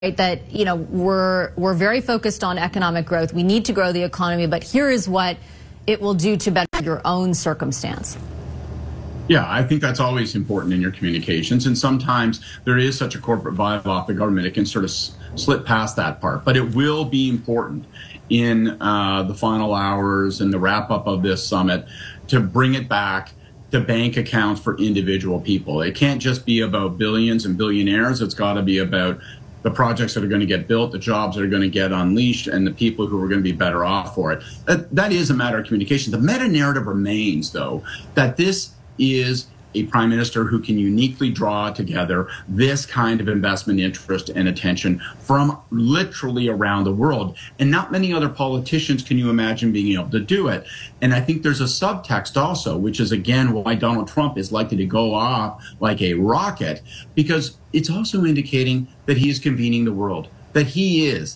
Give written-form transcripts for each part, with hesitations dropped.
Right, that, you know, we're very focused on economic growth. We need to grow the economy, but here is what it will do to better your own circumstance. Yeah, I think that's always important in your communications. And sometimes there is such a corporate vibe off the government, it can sort of slip past that part. But it will be important in the final hours and the wrap up of this summit to bring it back to bank accounts for individual people. It can't just be about billions and billionaires. It's got to be about the projects that are going to get built, the jobs that are going to get unleashed, and the people who are going to be better off for it. That is a matter of communication. The meta-narrative remains, though, that this is a prime minister who can uniquely draw together this kind of investment interest and attention from literally around the world. And not many other politicians can you imagine being able to do it. And I think there's a subtext also, which is, again, why Donald Trump is likely to go off like a rocket, because it's also indicating that he is convening the world, that he is,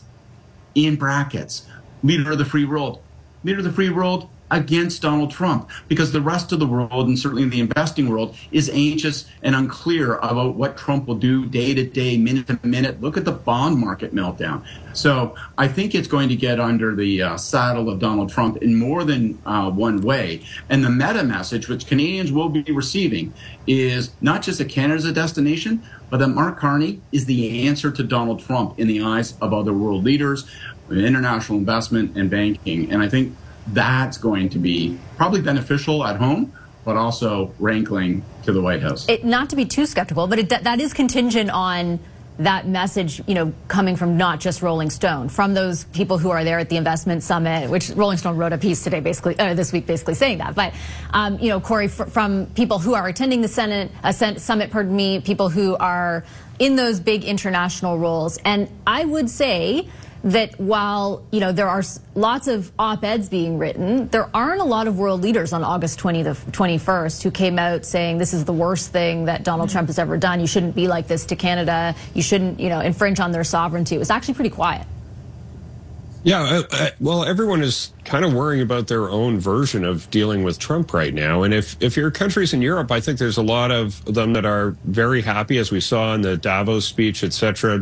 in brackets, leader of the free world. Leader of the free world against Donald Trump, because the rest of the world, and certainly the investing world, is anxious and unclear about what Trump will do day to day, minute to minute. Look at the bond market meltdown. So I think it's going to get under the saddle of Donald Trump in more than one way. And the meta message, which Canadians will be receiving, is not just that Canada's a destination, but that Mark Carney is the answer to Donald Trump in the eyes of other world leaders, international investment and banking. And I think that's going to be probably beneficial at home, but also rankling to the White House. Not to be too skeptical, but that is contingent on that message, you know, coming from not just Rolling Stone, from those people who are there at the investment summit, which Rolling Stone wrote a piece today, basically, this week, basically saying that. But, you know, Corey, from people who are attending the summit, pardon me, people who are in those big international roles. And I would say that while, you know, there are lots of op-eds being written, there aren't a lot of world leaders on August 21st who came out saying this is the worst thing that Donald Trump has ever done. You shouldn't be like this to Canada. You shouldn't, you know, infringe on their sovereignty. It was actually pretty quiet. Yeah, well, everyone is kind of worrying about their own version of dealing with Trump right now. And if your countries in Europe, I think there's a lot of them that are very happy, as we saw in the Davos speech, et cetera,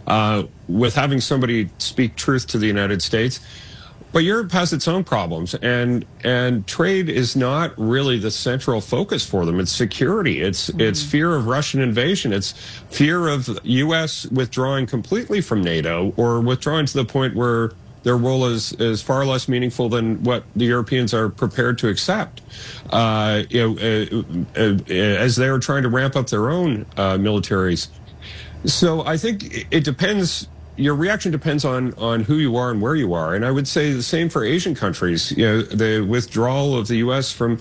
with having somebody speak truth to the United States. But Europe has its own problems, and trade is not really the central focus for them. It's security. It's fear of Russian invasion. It's fear of U.S. withdrawing completely from NATO, or withdrawing to the point where their role is far less meaningful than what the Europeans are prepared to accept. As they are trying to ramp up their own militaries. So I think it depends. Your reaction depends on who you are and where you are. And I would say the same for Asian countries. You know, the withdrawal of the U.S. from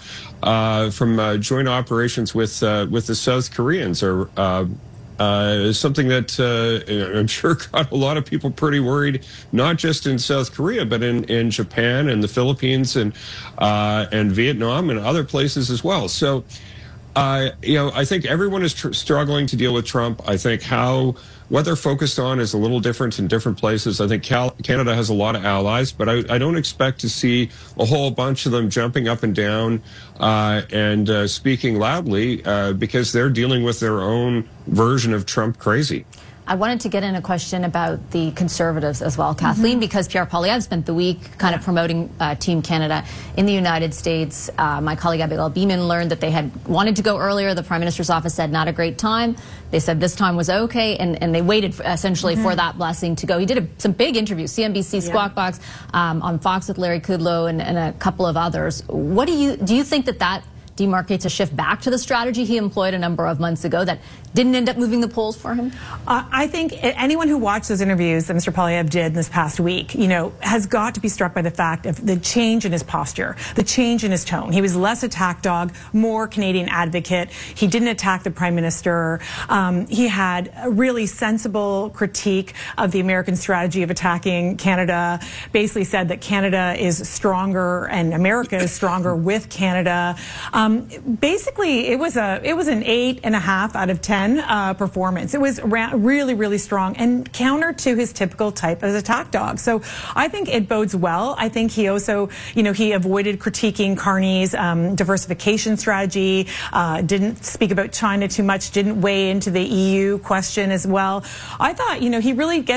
joint operations with the South Koreans are something that I'm sure got a lot of people pretty worried, not just in South Korea, but in Japan and the Philippines and Vietnam and other places as well. So, you know, I think everyone is struggling to deal with Trump. I think what they're focused on is a little different in different places. I think Canada has a lot of allies, but I don't expect to see a whole bunch of them jumping up and down and speaking loudly because they're dealing with their own version of Trump crazy. I wanted to get in a question about the Conservatives as well, Kathleen, because Pierre Poilievre spent the week kind of promoting Team Canada in the United States. My colleague Abigail Beeman learned that they had wanted to go earlier. The Prime Minister's office said not a great time. They said this time was okay, and they waited essentially for that blessing to go. He did some big interviews, CNBC, Squawk Box, on Fox with Larry Kudlow and a couple of others. What do you think that demarcates a shift back to the strategy he employed a number of months ago that didn't end up moving the polls for him? I think anyone who watched those interviews that Mr. Poilievre did this past week, you know, has got to be struck by the fact of the change in his posture, the change in his tone. He was less attack dog, more Canadian advocate. He didn't attack the Prime Minister. He had a really sensible critique of the American strategy of attacking Canada, basically said that Canada is stronger and America is stronger with Canada. Basically, it was an 8.5 out of 10 performance. It was really, really strong and counter to his typical type as a attack dog. So I think it bodes well. I think he also, he avoided critiquing Carney's diversification strategy, didn't speak about China too much, didn't weigh into the EU question as well. I thought, he really gets